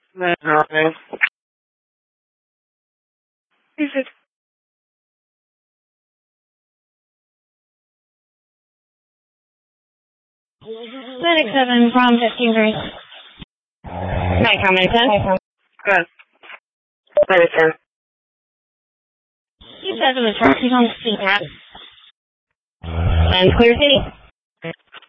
Okay. Is it? Clinic 7 from 15 Hi, comment 10. Good. Clinic 10. He says it was from, he's on the CPAP. And clear city.